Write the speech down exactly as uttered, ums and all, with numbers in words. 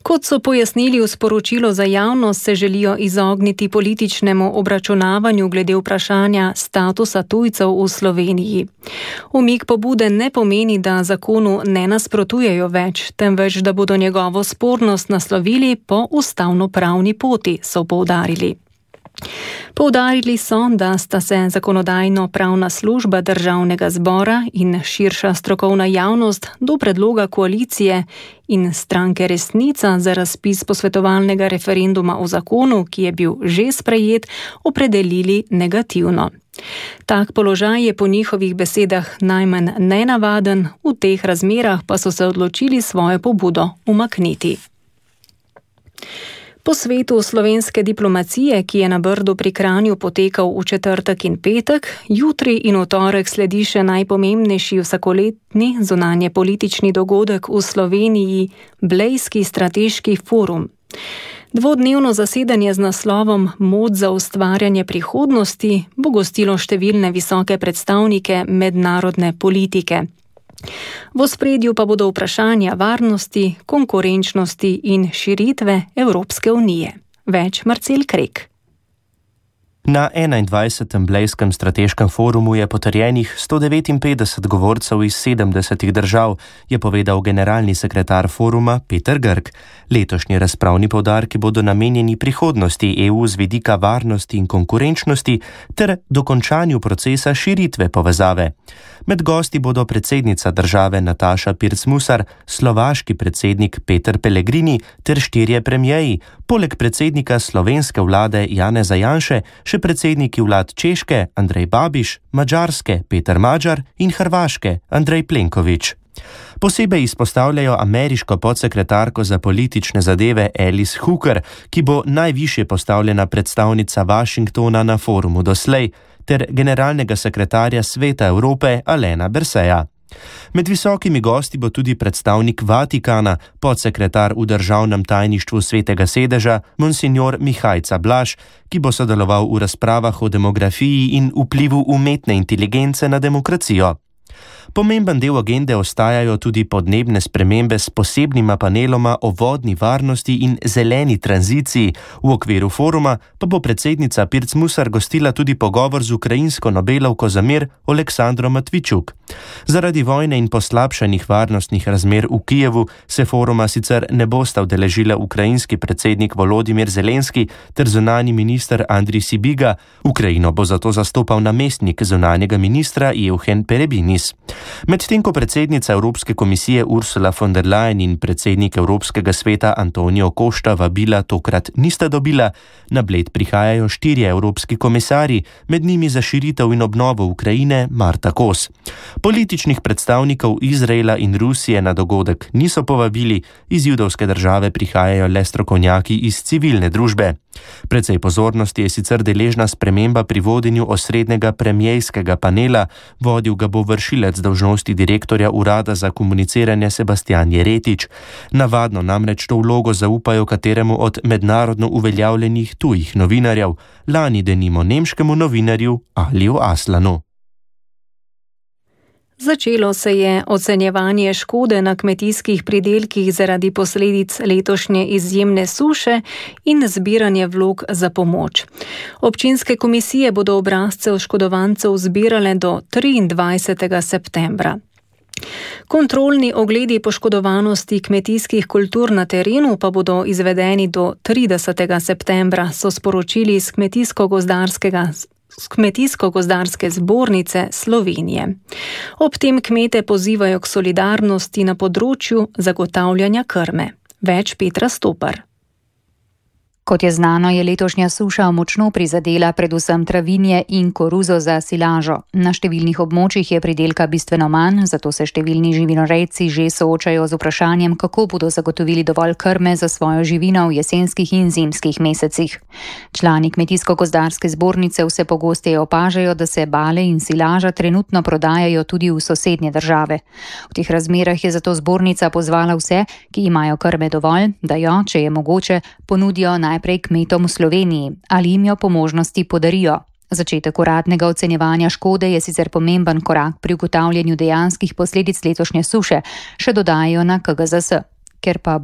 Kot so pojasnili v sporočilu za javnost, se želijo izogniti političnemu obračunavanju glede vprašanja statusa tujcev v Sloveniji. Umik pobude ne pomeni, da zakonu ne nasprotujejo več, temveč da bodo njegovo spornost naslovili po ustavnopravni poti, so poudarili. Poudarili so, da sta se zakonodajno-pravna služba Državnega zbora in širša strokovna javnost do predloga koalicije in stranke Resnica za razpis posvetovalnega referenduma o zakonu, ki je bil že sprejet, opredelili negativno. Tak položaj je po njihovih besedah najmanj nenavaden, v teh razmerah pa so se odločili svojo pobudo umakniti. Po svetu slovenske diplomacije, ki je na Brdu pri Kranju potekal v četrtek in petek, jutri in v torek sledi še najpomembnejši vsakoletni zunanje politični dogodek v Sloveniji, Blejski strateški forum. Dvodnevno zasedanje z naslovom Moč za ustvarjanje prihodnosti bo gostilo številne visoke predstavnike mednarodne politike. V ospredju pa bodo vprašanja varnosti, konkurenčnosti in širitve Evropske unije. Več Marcel Krek. Na enaindvajsetem Blejskem strateškem forumu je potrjenih sto devetinpetdeset govorcev iz sedemdesetih držav, je povedal generalni sekretar foruma Peter Grk. Letošnji razpravni poudarki bodo namenjeni prihodnosti E U z vidika varnosti in konkurenčnosti ter dokončanju procesa širitve povezave. Med gosti bodo predsednica države Nataša Pirc-Musar, slovaški predsednik Peter Pellegrini ter štirje premierji, poleg predsednika slovenske vlade Janeza Janše še predsedniki vlad Češke Andrej Babiš, Madžarske Peter Madžar in Hrvaške Andrej Plenković. Posebej izpostavljajo ameriško podsekretarko za politične zadeve Alice Hooker, ki bo najvišje postavljena predstavnica Washingtona na forumu doslej, ter generalnega sekretarja Sveta Evrope Alena Berseja. Med visokimi gosti bo tudi predstavnik Vatikana, podsekretar v državnem tajništvu Svetega sedeža, monsignor Mihajca Blaž, ki bo sodeloval v razpravah o demografiji in vplivu umetne inteligence na demokracijo. Pomemben del agende ostajajo tudi podnebne spremembe s posebnima paneloma o vodni varnosti in zeleni tranziciji. V okviru foruma pa bo predsednica Pirc-Musar gostila tudi pogovor z ukrajinsko Nobelovko za mir Oleksandro Matvičuk. Zaradi vojne in poslabšanih varnostnih razmer v Kijevu se foruma sicer ne bosta udeležila ukrajinski predsednik Volodimir Zelenski ter zunanji minister Andrij Sibiga. Ukrajino bo zato zastopal namestnik zunanjega ministra Evhen Perebinis. Medtem ko predsednica Evropske komisije Ursula von der Leyen in predsednik Evropskega sveta Antonio Costa vabila tokrat nista dobila, na Bled prihajajo štirje evropski komisarji, med njimi za širitev in obnovo Ukrajine Marta Kos. Političnih predstavnikov Izraela in Rusije na dogodek niso povabili, iz judovske države prihajajo le strokovnjaki iz civilne družbe. Precej pozornosti je sicer deležna sprememba pri vodenju osrednjega premierskega panela, vodil ga bo vršilec dolžnosti direktorja Urada za komuniciranje Sebastian Jeretič. Navadno namreč to vlogo zaupajo kateremu od mednarodno uveljavljenih tujih novinarjev, lani denimo nemškemu novinarju Aliju Aslanu. Začelo se je ocenjevanje škode na kmetijskih pridelkih zaradi posledic letošnje izjemne suše in zbiranje vlog za pomoč. Občinske komisije bodo obrazce oškodovancev zbirale do triindvajsetega septembra. Kontrolni ogledi poškodovanosti kmetijskih kultur na terenu pa bodo izvedeni do tridesetega septembra, so sporočili iz kmetijsko-gozdarskega z Kmetijsko-gozdarske zbornice Slovenije. Ob tem kmete pozivajo k solidarnosti na področju zagotavljanja krme. Več Petra Stopar. Kot je znano, je letošnja suša močno prizadela predvsem travinje in koruzo za silažo. Na številnih območjih je pridelka bistveno manj, zato se številni živinorejci že soočajo z vprašanjem, kako bodo zagotovili dovolj krme za svojo živino v jesenskih in zimskih mesecih. Člani Kmetijsko-gozdarske zbornice vse pogosteje opažajo, da se bale in silaža trenutno prodajajo tudi v sosednje države. V teh razmerah je zato zbornica pozvala vse, ki imajo krme dovolj, da jo, če je mogoče, ponudijo naj najprej kmetom v Sloveniji ali jim jo po možnosti podarijo. Začetek uradnega ocenjevanja škode je sicer pomemben korak pri ugotavljanju dejanskih posledic letošnje suše, še dodajajo na K G Z S. Ker pa